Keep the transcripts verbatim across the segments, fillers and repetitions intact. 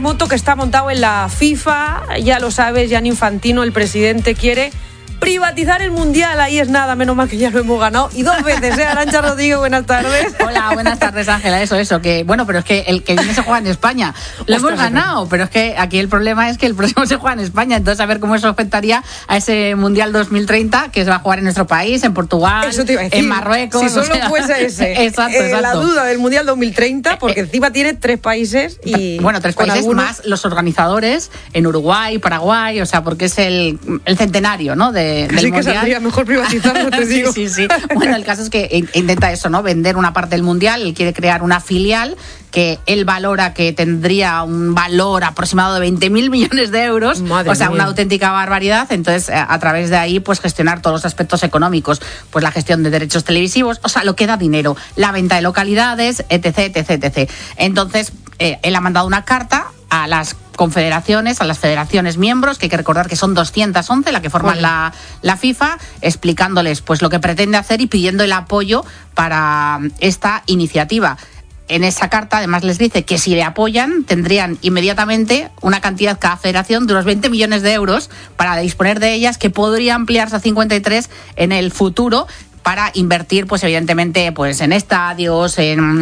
Moto que está montado en la FIFA, ya lo sabes, Gianni Infantino, el presidente, quiere privatizar el Mundial. Ahí es nada, menos mal que ya lo hemos ganado. Y dos veces, ¿eh? Arantxa Rodríguez, buenas tardes. Hola, buenas tardes, Ángela. Eso, eso, que bueno, pero es que el que viene se juega en España. Lo Ostras, hemos ganado, pero es que aquí el problema es que el próximo se juega en España. Entonces, a ver cómo eso afectaría a ese Mundial dos mil treinta que se va a jugar en nuestro país, en Portugal, eso te iba a decir, en Marruecos. Si solo o sea, fuese ese. Exacto, eh, exacto. La duda del Mundial dos mil treinta, porque encima tiene tres países y. Bueno, tres países algunos... más los organizadores en Uruguay, Paraguay, o sea, porque es el, el centenario, ¿no? De, del Así Mundial. Que mejor privatizarlo, te sí, digo. Sí, sí, bueno, el caso es que intenta eso, ¿no? Vender una parte del Mundial, él quiere crear una filial que él valora que tendría un valor aproximado de veinte mil millones de euros, Madre o sea, mía. Una auténtica barbaridad. Entonces, a través de ahí, pues gestionar todos los aspectos económicos, pues la gestión de derechos televisivos, o sea, lo que da dinero, la venta de localidades, etc, etc, etc. Entonces, eh, él ha mandado una carta a las confederaciones, a las federaciones miembros, que hay que recordar que son doscientas once la que forman bueno. la, la FIFA, explicándoles pues lo que pretende hacer y pidiendo el apoyo para esta iniciativa. En esa carta, además, les dice que si le apoyan, tendrían inmediatamente una cantidad cada federación de unos veinte millones de euros para disponer de ellas, que podría ampliarse a cincuenta y tres en el futuro, para invertir, pues evidentemente, pues en estadios,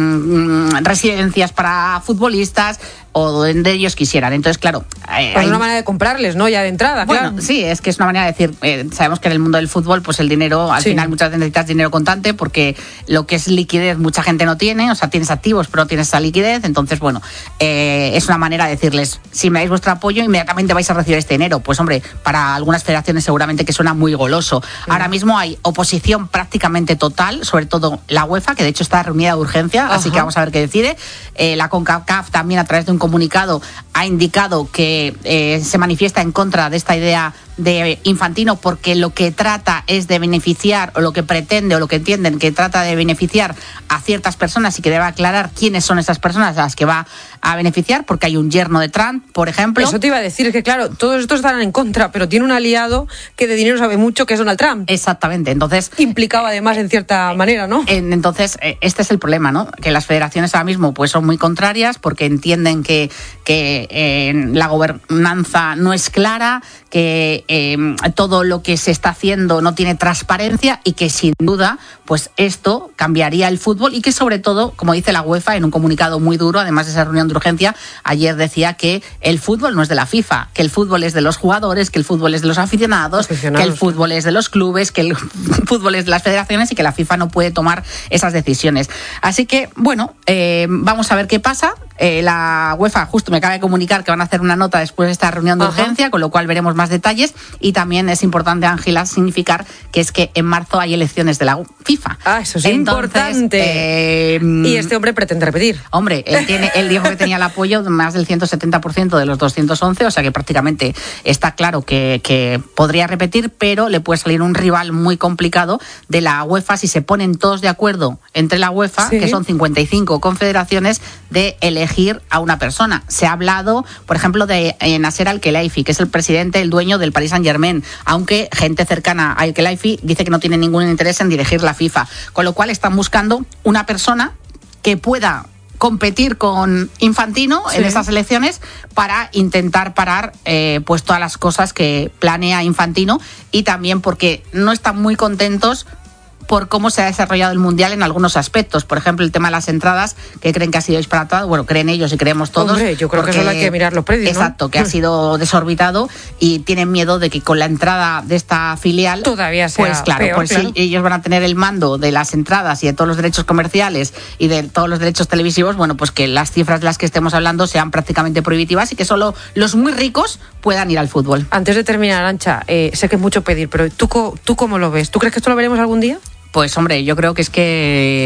en mm, residencias para futbolistas o donde ellos quisieran. Entonces, claro... Eh, es hay... una manera de comprarles, ¿no? Ya de entrada, bueno, claro. Sí, es que es una manera de decir... Eh, sabemos que en el mundo del fútbol, pues el dinero, al sí. final muchas veces necesitas dinero contante, porque lo que es liquidez mucha gente no tiene, o sea, tienes activos pero no tienes esa liquidez. Entonces, bueno, eh, es una manera de decirles, si me dais vuestro apoyo, inmediatamente vais a recibir este dinero. Pues hombre, para algunas federaciones seguramente que suena muy goloso. Mm. Ahora mismo hay oposición prácticamente total, sobre todo la UEFA, que de hecho está reunida de urgencia, Ajá. así que vamos a ver qué decide. Eh, la CONCACAF también, a través de un comunicado, ha indicado que eh, se manifiesta en contra de esta idea de Infantino, porque lo que trata es de beneficiar, o lo que pretende, o lo que entienden que trata de beneficiar a ciertas personas, y que debe aclarar quiénes son esas personas a las que va a beneficiar, porque hay un yerno de Trump, por ejemplo. Eso te iba a decir, es que claro, todos estos están en contra, pero tiene un aliado que de dinero sabe mucho, que es Donald Trump. Exactamente, entonces... Implicado además en cierta manera, ¿no? Entonces, este es el problema, ¿no? Que las federaciones ahora mismo pues son muy contrarias, porque entienden que, que eh, la gobernanza no es clara, que eh, todo lo que se está haciendo no tiene transparencia, y que sin duda pues esto cambiaría el fútbol, y que sobre todo, como dice la UEFA en un comunicado muy duro, además de esa reunión de urgencia, ayer decía que el fútbol no es de la FIFA, que el fútbol es de los jugadores, que el fútbol es de los aficionados, aficionados. que el fútbol es de los clubes, que el fútbol es de las federaciones, y que la FIFA no puede tomar esas decisiones. Así que, bueno, eh, vamos a ver qué pasa. Eh, la UEFA justo me acaba de comunicar que van a hacer una nota después de esta reunión de Ajá. urgencia, con lo cual veremos más detalles. Y también es importante, Ángela, significar que es que en marzo hay elecciones de la FIFA. Ah, eso es Entonces, importante. Eh, y este hombre pretende repetir. Hombre, él, tiene, él dijo que tenía el apoyo de más del ciento setenta por ciento de los doscientos once, o sea que prácticamente está claro que, que podría repetir, pero le puede salir un rival muy complicado de la UEFA si se ponen todos de acuerdo entre la UEFA, sí. que son cincuenta y cinco confederaciones, de elegir a una persona. Se ha hablado, por ejemplo, de eh, Nasser Al-Khelaifi, que es el presidente, el dueño del Paris Saint-Germain, aunque gente cercana a Al-Khelaifi dice que no tiene ningún interés en dirigir la FIFA, con lo cual están buscando una persona que pueda competir con Infantino sí. en estas elecciones, para intentar parar eh, pues todas las cosas que planea Infantino, y también porque no están muy contentos por cómo se ha desarrollado el Mundial en algunos aspectos. Por ejemplo, el tema de las entradas, que creen que ha sido disparatado. Bueno, creen ellos y creemos todos. Hombre, yo creo porque, que solo hay que mirar los precios, exacto, ¿no? que ha sido desorbitado, y tienen miedo de que con la entrada de esta filial... Todavía sea Pues claro, peor, pues claro. Si ellos van a tener el mando de las entradas y de todos los derechos comerciales y de todos los derechos televisivos, bueno, pues que las cifras de las que estemos hablando sean prácticamente prohibitivas, y que solo los muy ricos puedan ir al fútbol. Antes de terminar, Arantxa, eh, sé que es mucho pedir, pero ¿tú, ¿tú cómo lo ves? ¿Tú crees que esto lo veremos algún día? Pues hombre, yo creo que es que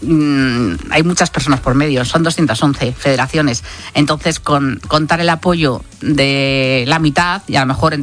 mmm, hay muchas personas por medio, son doscientas once federaciones, entonces con contar el apoyo de la mitad, y a lo mejor